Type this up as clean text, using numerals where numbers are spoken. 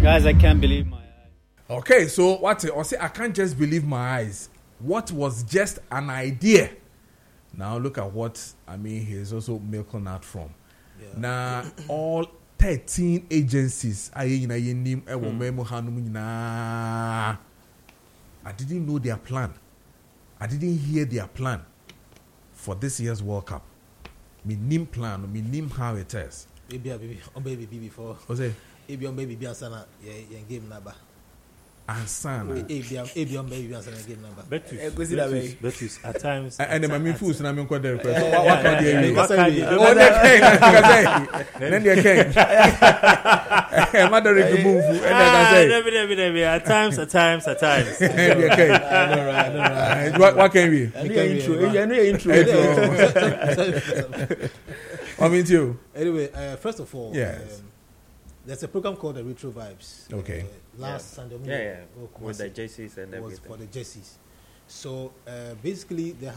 Guys, I can't believe my eyes. Okay, so what I say, I can't just believe my eyes. What was just an idea. Now look at what he's also milking out from. Yeah. Now all 13 agencies I didn't know their plan. I didn't hear their plan for this year's World Cup. Me nim plan, me nim how it is. Baby before. What's it? Baby Ansana, game number. Ansana. Baby Ansana game number. Betus, at times. And then my fools and I'm quite there. What can they do? What can they do? Oh, they can. Then they can. Mother in the move. And they can say. At times. And they can. What can we? Intro. I mean, too. Anyway, first of all, yes. There's a program called the Retro Vibes. Okay. Last Sunday. With the jerseys and everything. Was for the jerseys. So basically, they